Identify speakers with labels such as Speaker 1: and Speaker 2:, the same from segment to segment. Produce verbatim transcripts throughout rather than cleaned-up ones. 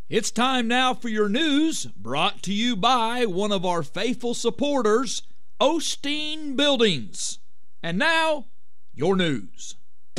Speaker 1: It's time now for your news, brought to you by one of our faithful supporters, Osteen Buildings. And now, your news.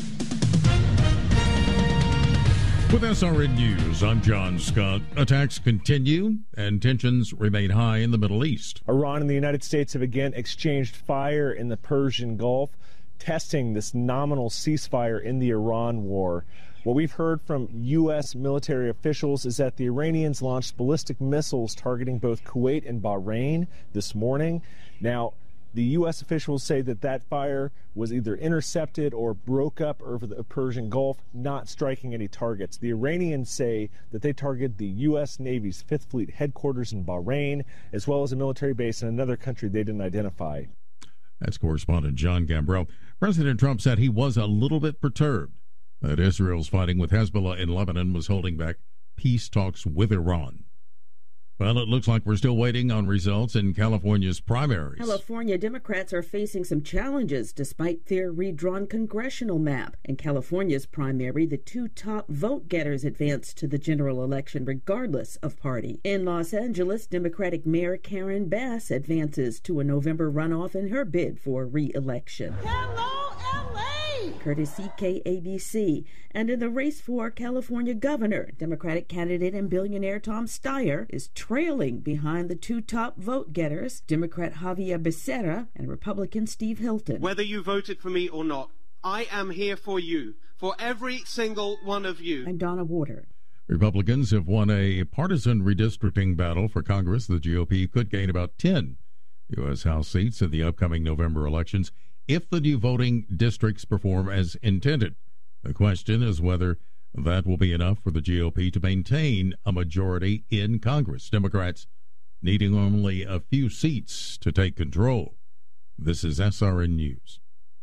Speaker 2: With S R N News, I'm John Scott. Attacks continue and tensions remain high in the Middle East.
Speaker 3: Iran and the United States have again exchanged fire in the Persian Gulf, testing this nominal ceasefire in the Iran war. What we've heard from U S military officials is that the Iranians launched ballistic missiles targeting both Kuwait and Bahrain this morning. Now, the U S officials say that that fire was either intercepted or broke up over the Persian Gulf, not striking any targets. The Iranians say that they targeted the U S Navy's Fifth Fleet headquarters in Bahrain, as well as a military base in another country they didn't identify.
Speaker 2: That's correspondent John Gambrell. President Trump said he was a little bit perturbed that Israel's fighting with Hezbollah in Lebanon was holding back peace talks with Iran. Well, it looks like we're still waiting on results in California's primaries.
Speaker 4: California Democrats are facing some challenges despite their redrawn congressional map. In California's primary, the two top vote-getters advanced to the general election regardless of party. In Los Angeles, Democratic Mayor Karen Bass advances to a November runoff in her bid for re-election.
Speaker 5: Hello, L A!
Speaker 4: Courtesy K A B C. And in the race for California governor, Democratic candidate and billionaire Tom Steyer is trailing behind the two top vote-getters, Democrat Javier Becerra and Republican Steve Hilton.
Speaker 6: Whether you voted for me or not, I am here for you, for every single one of you.
Speaker 4: I'm Donna Warder.
Speaker 2: Republicans have won a partisan redistricting battle for Congress. The G O P could gain about ten U S House seats in the upcoming November elections if the new voting districts perform as intended. The question is whether that will be enough for the G O P to maintain a majority in Congress. Democrats needing only a few seats to take control. This is S R N News.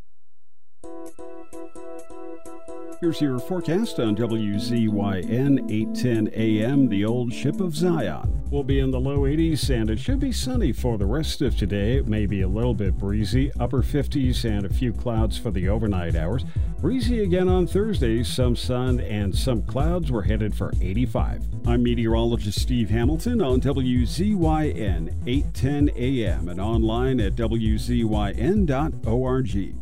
Speaker 7: Here's your forecast on W Z Y N eight ten A M. The Old Ship of Zion will be in the low eighties, and it should be sunny for the rest of today. It may be a little bit breezy, upper fifties, and a few clouds for the overnight hours. Breezy again on Thursday, some sun and some clouds. We're headed for eighty-five. I'm meteorologist Steve Hamilton on W Z Y N eight ten A M and online at W Z Y N dot org.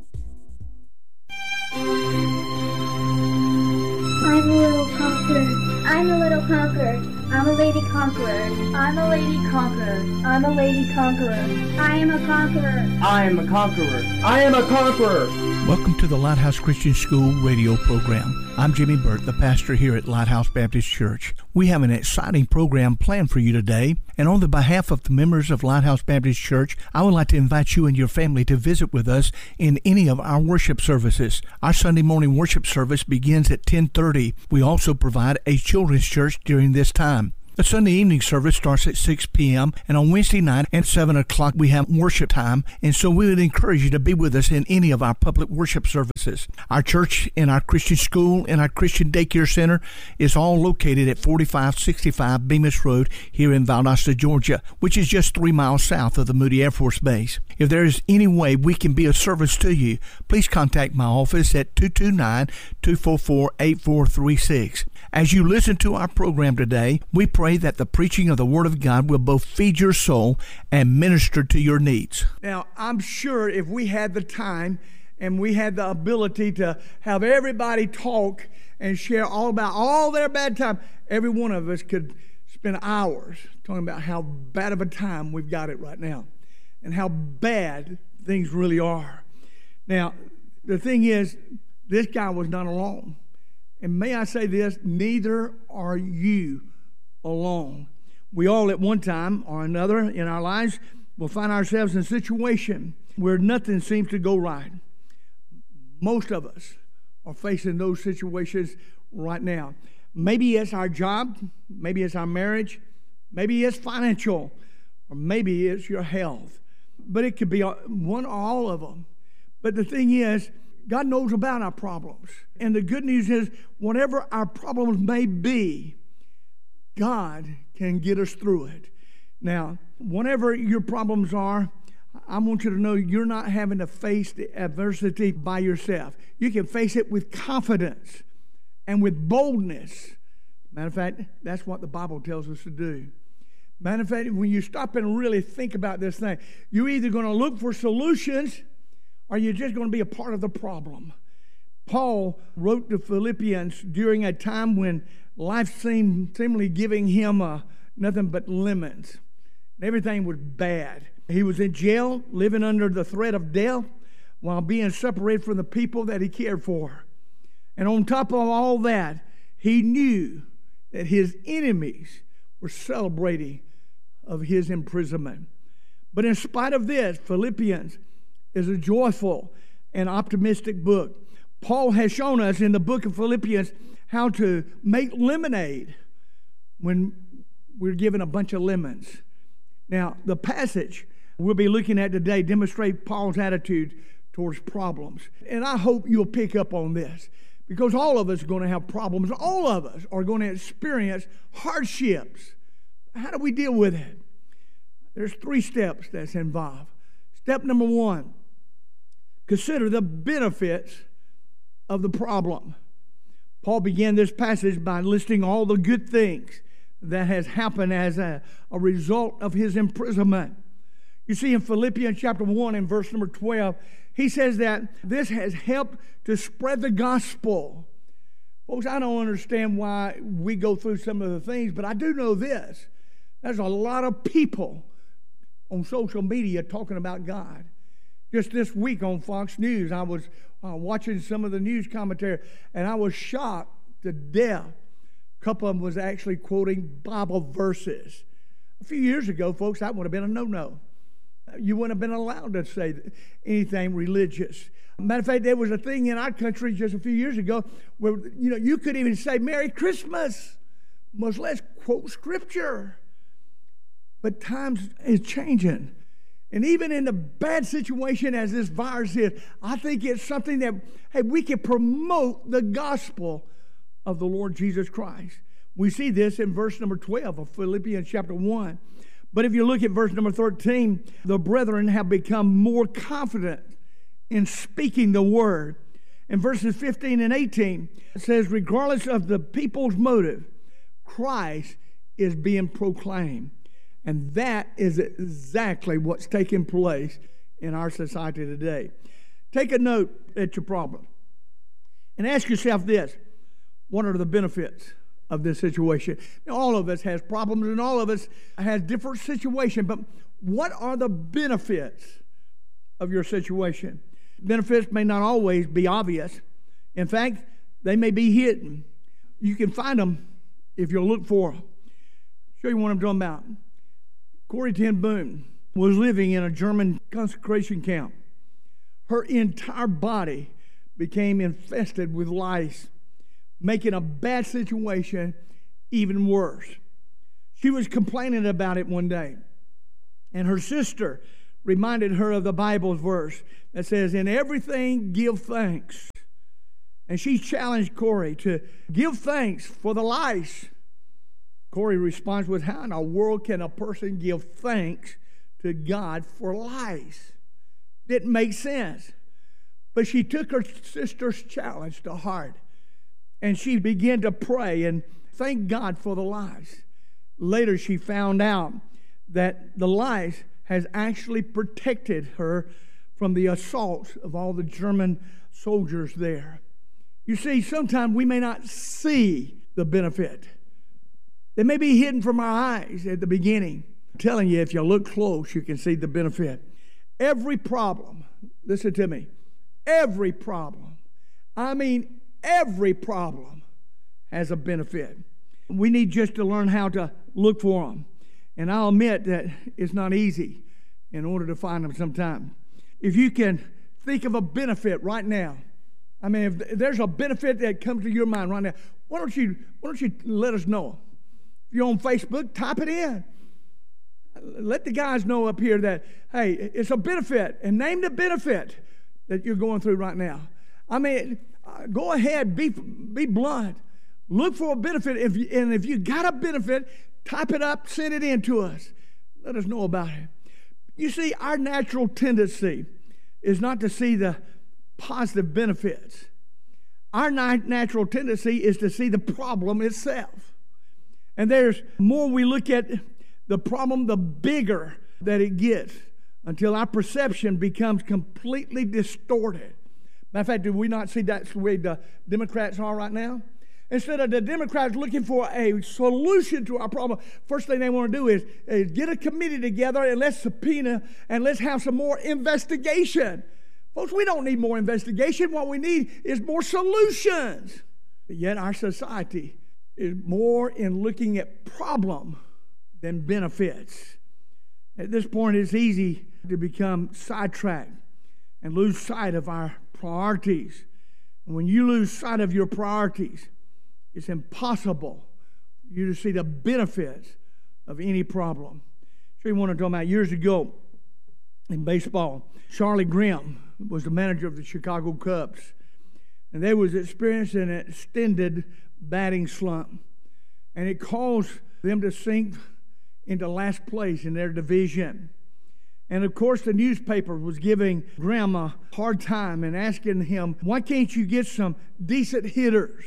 Speaker 8: I'm a little conqueror. I'm a little conqueror. I'm a lady conqueror. I'm a lady conqueror. I'm a lady conqueror. I am a conqueror.
Speaker 9: I am a conqueror. I am a conqueror.
Speaker 10: Welcome to the Lighthouse Christian School radio program. I'm Jimmy Burt, the pastor here at Lighthouse Baptist Church. We have an exciting program planned for you today, and on the behalf of the members of Lighthouse Baptist Church, I would like to invite you and your family to visit with us in any of our worship services. Our Sunday morning worship service begins at ten thirty. We also provide a children's church during this time. The Sunday evening service starts at six p.m. and on Wednesday night at seven o'clock we have worship time, and so we would encourage you to be with us in any of our public worship services. Our church and our Christian school and our Christian daycare center is all located at forty-five sixty-five Bemis Road here in Valdosta, Georgia, which is just three miles south of the Moody Air Force Base. If there is any way we can be of service to you, please contact my office at two two nine, two four four, eight four three six. As you listen to our program today, we pray that the preaching of the Word of God will both feed your soul and minister to your needs.
Speaker 11: Now, I'm sure if we had the time and we had the ability to have everybody talk and share all about all their bad time, every one of us could spend hours talking about how bad of a time we've got it right now and how bad things really are. Now, the thing is, this guy was not alone. And may I say this, neither are you alone. We all at one time or another in our lives will find ourselves in a situation where nothing seems to go right. Most of us are facing those situations right now. Maybe it's our job, maybe it's our marriage, maybe it's financial, or maybe it's your health. But it could be one or all of them. But the thing is, God knows about our problems. And the good news is, whatever our problems may be, God can get us through it. Now, whatever your problems are, I want you to know you're not having to face the adversity by yourself. You can face it with confidence and with boldness Matter of fact, that's what the Bible tells us to do. Matter of fact, when you stop and really think about this thing, you're either going to look for solutions or you're just going to be a part of the problem. Paul wrote to Philippians during a time when life seemed seemingly giving him uh, nothing but lemons. Everything was bad. He was in jail, living under the threat of death, while being separated from the people that he cared for. And on top of all that, he knew that his enemies were celebrating of his imprisonment. But in spite of this, Philippians is a joyful and optimistic book. Paul has shown us in the book of Philippians how to make lemonade when we're given a bunch of lemons. Now, the passage we'll be looking at today demonstrates Paul's attitude towards problems. And I hope you'll pick up on this, because all of us are going to have problems. All of us are going to experience hardships. How do we deal with it? There's three steps that's involved. Step number one, consider the benefits of the problem. Paul began this passage by listing all the good things that has happened as a, a result of his imprisonment. You see in Philippians chapter one and verse number twelve, he says that this has helped to spread the gospel. Folks, I don't understand why we go through some of the things, but I do know this. There's a lot of people on social media talking about God. Just this week on Fox News, I was uh, watching some of the news commentary, and I was shocked to death. A couple of them was actually quoting Bible verses. A few years ago, folks, that would have been a no-no. You wouldn't have been allowed to say anything religious. Matter of fact, there was a thing in our country just a few years ago where, you know, you couldn't even say Merry Christmas, much less quote Scripture. But times is changing. And even in the bad situation as this virus is, I think it's something that, hey, we can promote the gospel of the Lord Jesus Christ. We see this in verse number twelve of Philippians chapter one. But if you look at verse number thirteen, the brethren have become more confident in speaking the word. In verses fifteen and eighteen, it says, regardless of the people's motive, Christ is being proclaimed. And that is exactly what's taking place in our society today. Take a note at your problem and ask yourself this: what are the benefits of this situation? Now, all of us has problems and all of us has different situations, but what are the benefits of your situation? Benefits may not always be obvious. In fact, they may be hidden. You can find them if you'll look for them. Show you what I'm talking about. Corrie ten Boom was living in a German concentration camp. Her entire body became infested with lice, making a bad situation even worse. She was complaining about it one day, and her sister reminded her of the Bible's verse that says, in everything give thanks. And she challenged Corrie to give thanks for the lice. Corrie responds with, how in the world can a person give thanks to God for lice? Didn't make sense. But she took her sister's challenge to heart, and she began to pray and thank God for the lice. Later she found out that the lice has actually protected her from the assaults of all the German soldiers there. You see, sometimes we may not see the benefit. They may be hidden from our eyes at the beginning. I'm telling you, if you look close, you can see the benefit. Every problem, listen to me, every problem, I mean every problem has a benefit. We need just to learn how to look for them. And I'll admit that it's not easy in order to find them sometimes. If you can think of a benefit right now, I mean, if there's a benefit that comes to your mind right now, why don't you, why don't you let us know? If you're on Facebook, type it in. Let the guys know up here that, hey, it's a benefit, and name the benefit that you're going through right now. I mean, uh, go ahead, be be blunt. Look for a benefit, if you, and if you got a benefit, type it up, send it in to us. Let us know about it. You see, our natural tendency is not to see the positive benefits. Our natural tendency is to see the problem itself. And there's more we look at the problem, the bigger that it gets, until our perception becomes completely distorted. Matter of fact, do we not see that's the way the Democrats are right now? Instead of the Democrats looking for a solution to our problem, first thing they want to do is, is get a committee together and let's subpoena and let's have some more investigation. Folks, we don't need more investigation. What we need is more solutions. But yet our society is more in looking at problem than benefits. At this point, it's easy to become sidetracked and lose sight of our priorities. And when you lose sight of your priorities, it's impossible for you to see the benefits of any problem. So you want to talk about years ago in baseball, Charlie Grimm was the manager of the Chicago Cubs, and they was experiencing an extended batting slump, and it caused them to sink into last place in their division. And of course, the newspaper was giving Grimm a hard time and asking him, why can't you get some decent hitters?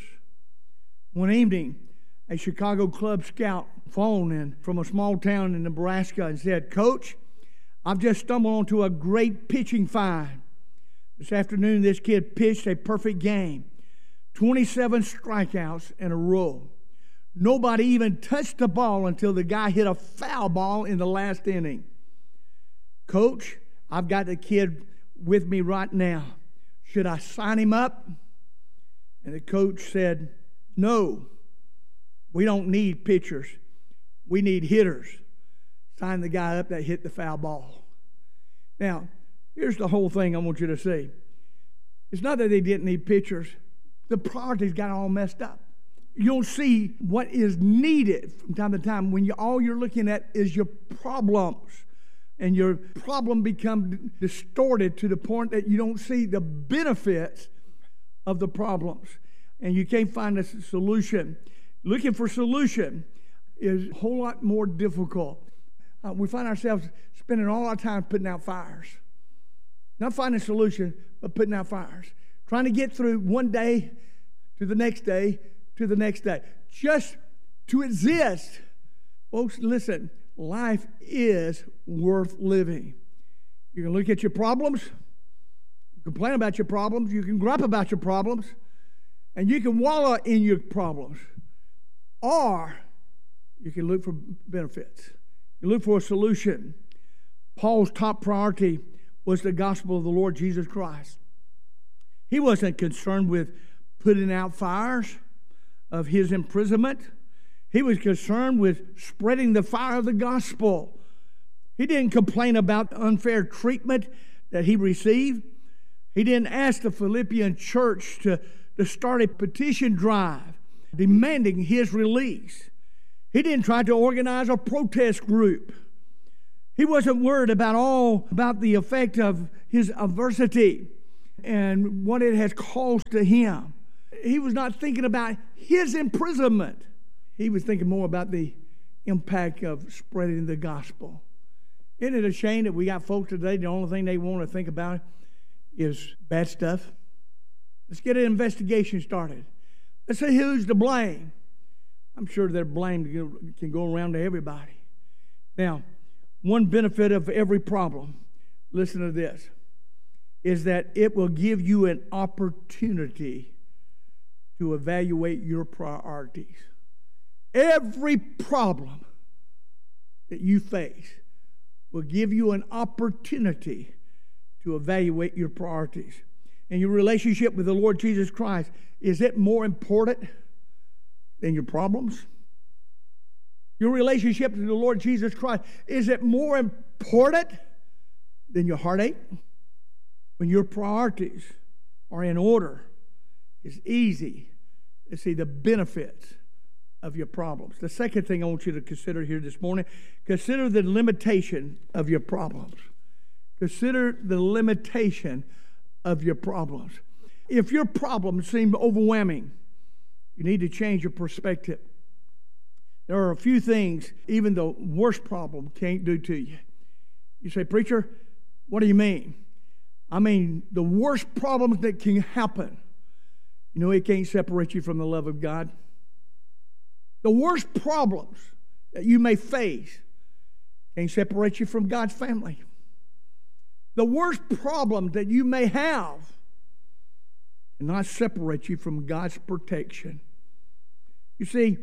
Speaker 11: One evening, a Chicago club scout phoned in from a small town in Nebraska and said, Coach, I've just stumbled onto a great pitching find. This afternoon, this kid pitched a perfect game. twenty-seven strikeouts in a row. Nobody even touched the ball until the guy hit a foul ball in the last inning. Coach, I've got the kid with me right now. Should I sign him up? And the coach said, no, we don't need pitchers. We need hitters. Sign the guy up that hit the foul ball. Now, here's the whole thing I want you to see. It's not that they didn't need pitchers. The priorities got all messed up. You don't see what is needed from time to time when you, all you're looking at is your problems. And your problem becomes distorted to the point that you don't see the benefits of the problems. And you can't find a solution. Looking for solution is a whole lot more difficult. Uh, we find ourselves spending all our time putting out fires. Not finding a solution, but putting out fires. Trying to get through one day to the next day to the next day. Just to exist. Folks, listen. Life is worth living. You can look at your problems, complain about your problems, you can gripe about your problems, and you can wallow in your problems. Or you can look for benefits. You look for a solution. Paul's top priority was the gospel of the Lord Jesus Christ. He wasn't concerned with putting out fires of his imprisonment. He was concerned with spreading the fire of the gospel. He didn't complain about the unfair treatment that he received. He didn't ask the Philippian church to, to start a petition drive demanding his release. He didn't try to organize a protest group. He wasn't worried about all about the effect of his adversity and what it has caused to him. He was not thinking about his imprisonment. He was thinking more about the impact of spreading the gospel. Isn't it a shame that we got folks today, the only thing they want to think about is bad stuff? Let's get an investigation started. Let's see who's to blame. I'm sure their blame can go around to everybody. Now, one benefit of every problem, listen to this, is that it will give you an opportunity to evaluate your priorities. Every problem that you face will give you an opportunity to evaluate your priorities. And your relationship with the Lord Jesus Christ, is it more important than your problems? Your relationship with the Lord Jesus Christ, is it more important than your heartache? When your priorities are in order, it's easy to see the benefits of your problems. The second thing I want you to consider here this morning, consider the limitation of your problems. Consider the limitation of your problems. If your problems seem overwhelming, you need to change your perspective. There are a few things even the worst problem can't do to you. You say, preacher, what do you mean? I mean, the worst problems that can happen, you know, it can't separate you from the love of God. The worst problems that you may face can separate you from God's family. The worst problem that you may have cannot separate you from God's protection. You see,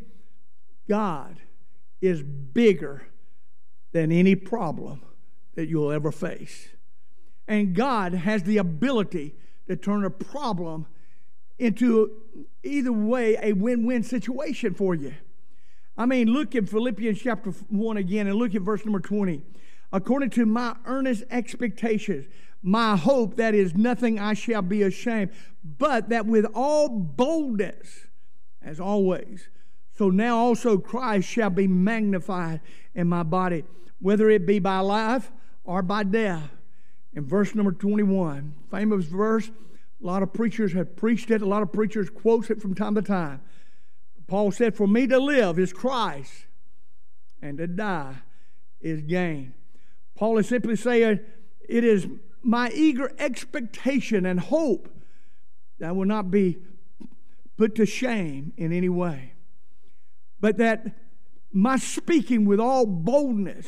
Speaker 11: God is bigger than any problem that you'll ever face. And God has the ability to turn a problem into, either way, a win-win situation for you. I mean, look at Philippians chapter one again and look at verse number twenty. According to my earnest expectations, my hope that is nothing I shall be ashamed, but that with all boldness, as always, so now also Christ shall be magnified in my body, whether it be by life or by death. In verse number twenty-one, famous verse, a lot of preachers have preached it, a lot of preachers quote it from time to time. Paul said, for me to live is Christ, and to die is gain. Paul is simply saying, it is my eager expectation and hope that I will not be put to shame in any way, but that my speaking with all boldness,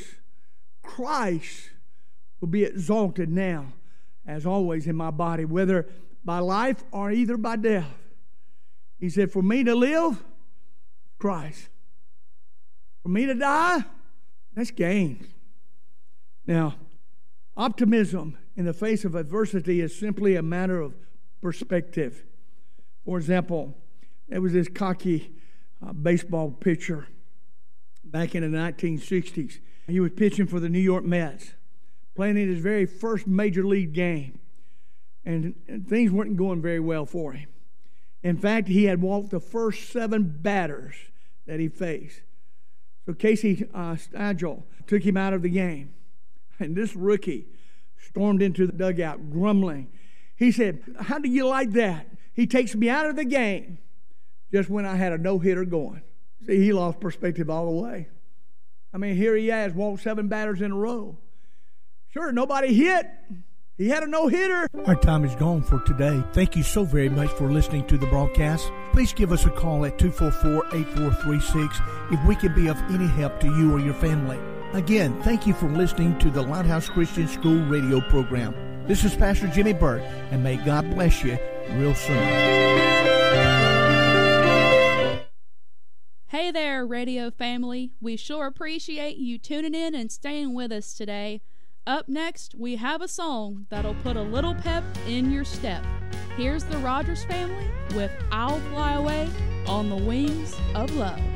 Speaker 11: Christ will be exalted now, as always, in my body, whether by life or either by death. He said, for me to live, Christ. For me to die, that's gain. Now, optimism in the face of adversity is simply a matter of perspective. For example, there was this cocky uh, baseball pitcher back in the nineteen sixties. He was pitching for the New York Mets, playing in his very first major league game. And, and things weren't going very well for him. In fact, he had walked the first seven batters that he faced. So Casey uh, Stengel took him out of the game. And this rookie stormed into the dugout grumbling. He said, how do you like that? He takes me out of the game just when I had a no-hitter going. See, he lost perspective all the way. I mean, here he has walked seven batters in a row. Sure, nobody hit. He had a no-hitter.
Speaker 10: Our time is gone for today. Thank you so very much for listening to the broadcast. Please give us a call at two four four, eight four three six if we can be of any help to you or your family. Again, thank you for listening to the Lighthouse Christian School radio program. This is Pastor Jimmy Burt, and may God bless you real soon.
Speaker 5: Hey there, radio family. We sure appreciate you tuning in and staying with us today. Up next, we have a song that'll put a little pep in your step. Here's the Rogers family with I'll Fly Away on the Wings of Love.